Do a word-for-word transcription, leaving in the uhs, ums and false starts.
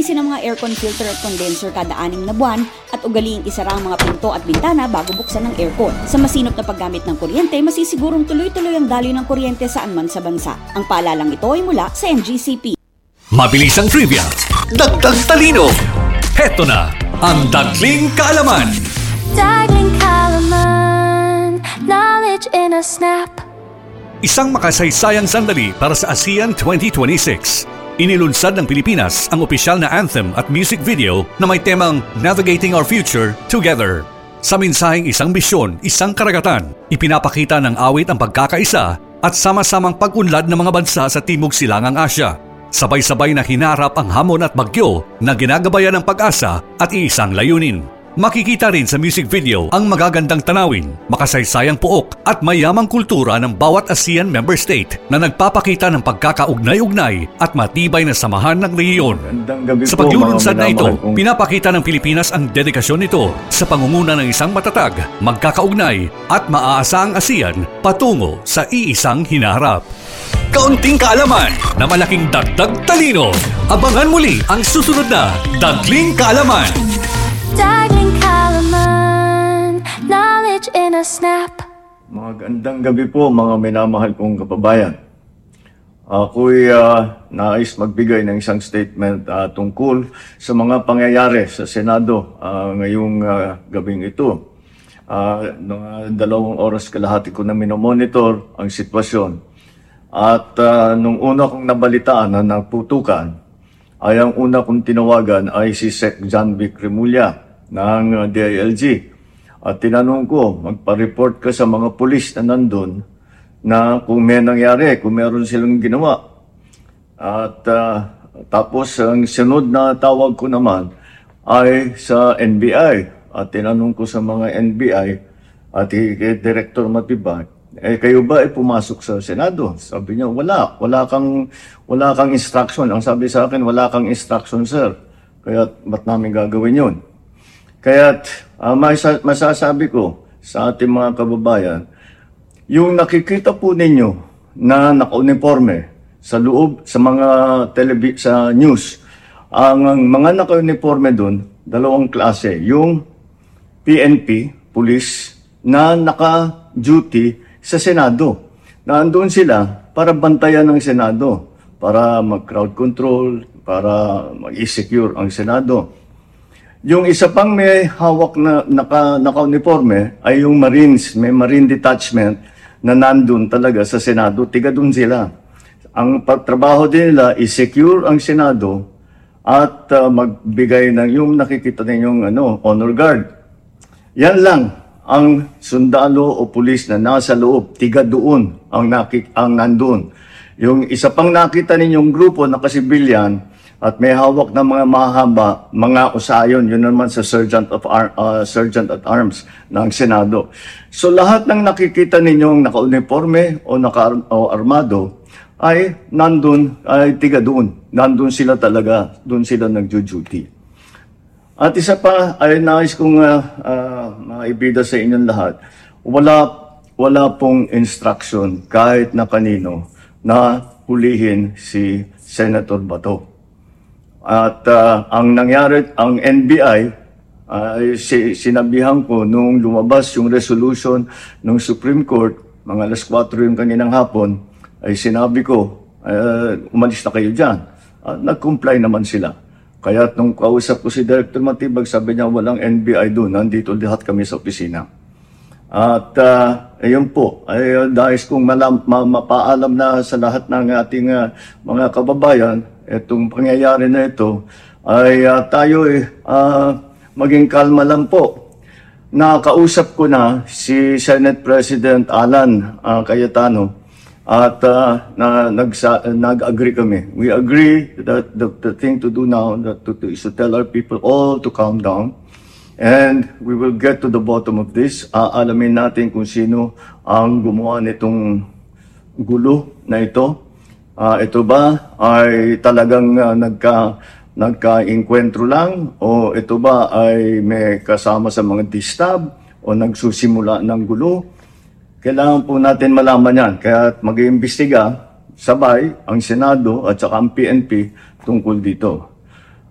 Linisin ang mga aircon filter at condenser kada anim na buwan at ugaliing isara ang mga pinto at bintana bago buksan ng aircon. Sa masinop na paggamit ng kuryente, masisigurong tuloy-tuloy ang daloy ng kuryente saan man sa bansa. Ang paalalang ito ay mula sa M G C P. Mabilisang trivia, dagdag talino. Heto na ang Dagling Kaalaman. Dagling Kaalaman, knowledge in a snap. Isang makasaysayang sandali para sa ASEAN twenty twenty-six. Inilunsad ng Pilipinas ang opisyal na anthem at music video na may temang Navigating Our Future Together. Sa mensaheng isang bisyon, isang karagatan, ipinapakita ng awit ang pagkakaisa at sama-samang pag-unlad ng mga bansa sa Timog Silangang Asya. Sabay-sabay na hinarap ang hamon at bagyo na ginagabayan ng pag-asa at iisang layunin. Makikita rin sa music video ang magagandang tanawin, makasaysayang puok at mayamang kultura ng bawat ASEAN member state na nagpapakita ng pagkakaugnay-ugnay at matibay na samahan ng rehiyon. Sa paglulunsad na ito, pinapakita ng Pilipinas ang dedikasyon nito sa pangunguna ng isang matatag, magkakaugnay at maaasahang ASEAN patungo sa iisang hinaharap. Kaunting kaalaman na malaking dagdag talino. Abangan muli ang susunod na Dagling Kaalaman. Dagling Kaalaman, knowledge in a snap. Magandang gabi po mga minamahal kong kababayan. Ako'y uh, nais magbigay ng isang statement uh, tungkol sa mga pangyayari sa Senado uh, ngayong uh, gabing ito. Uh, nung, uh, dalawang oras kalahati ko na minomonitor ang sitwasyon. At uh, nung una kong nabalitaan na naputukan, ay ang una kong tinawagan ay si Sec John Vic Remulla ng uh, D I L G. At tinanong ko, magpa-report ka sa mga pulis na nandun na kung may nangyari, kung meron silang ginawa. At uh, tapos ang sunod na tawag ko naman ay sa N B I. At tinanong ko sa mga N B I at kay Director Matibag, eh kayo ba ay pumasok sa Senado? Sabi niya, wala. Wala kang, wala kang instruction. Ang sabi sa akin, wala kang instruction, sir. Kaya ba't namin gagawin yun? Kaya uh, masasabi ko sa ating mga kababayan, yung nakikita po ninyo na naka-uniforme sa loob, sa mga telebi sa news, ang, ang mga naka-uniforme doon, dalawang klase. Yung P N P, police, na naka-duty sa Senado. Naandoon sila para bantayan ng Senado, para mag-crowd control, para mag-secure ang Senado. Yung isa pang may hawak na naka, naka-uniforme ay yung Marines, may Marine Detachment na nandun talaga sa Senado, tiga dun sila. Ang pagtrabaho din nila is secure ang Senado at uh, magbigay ng yung nakikita ninyong ano, honor guard. Yan lang ang sundalo o pulis na nasa loob, tiga doon ang, nakik ang nandun. Yung isa pang nakita ninyong grupo na kasibilyan at may hawak ng mga mahaba, mga usayon, yun naman sa Sergeant of Ar uh, Sergeant at Arms ng Senado. So lahat ng nakikita ninyong naka-uniforme o naka-armado ay nandun, ay tiga doon. Nandun sila talaga, doon sila nagjo-duty. At isa pa ay nais kong uh, uh, maibida sa inyong lahat, wala, wala pong instruction kahit na kanino na hulihin si Senator Bato. At uh, ang nangyari, ang N B I, ay uh, sinabihan ko nung lumabas yung resolution ng Supreme Court, mga alas kwatro yung kaninang hapon, ay sinabi ko, uh, umalis na kayo dyan. Uh, nag-comply naman sila. Kaya nung kausap ko si Director Matibag, sabi niya walang N B I doon, nandito lahat kami sa opisina. At uh, ayun po, ay uh, dahil kong malam, ma, mapaalam na sa lahat ng ating uh, mga kababayan, itong pangyayari na ito, ay uh, tayo eh, uh, maging kalma lang po. Nakausap ko na si Senate President Alan uh, Cayetano, at uh, na, nagsa, nag-agree kami. We agree that the, the thing to do now that to, to, is to tell our people all to calm down. And we will get to the bottom of this. Aalamin natin kung sino ang gumawa nitong gulo na ito. Uh, ito ba ay talagang uh, nagka, nagka-enkwentro lang? O ito ba ay may kasama sa mga distab? O nagsusimula ng gulo? Kailangan po natin malaman yan. Kaya mag-iimbestiga sabay ang Senado at saka ang P N P tungkol dito.